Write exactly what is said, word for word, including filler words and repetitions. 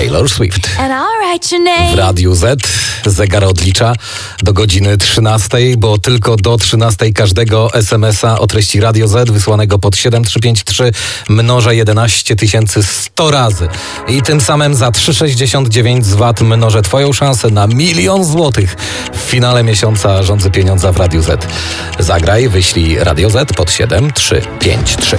Taylor Swift. And I'll write your name. W Radiu Z zegar odlicza do godziny trzynastej, bo tylko do trzynastej każdego es em es a o treści Radio Z wysłanego pod siedem trzy pięć trzy mnożę jedenaście tysięcy sto razy. I tym samym za trzy sześćdziesiąt dziewięć z V A T mnożę twoją szansę na milion złotych. W finale miesiąca rządzę pieniądza w Radiu Z. Zagraj, wyślij Radio Z pod siedem trzy pięć trzy.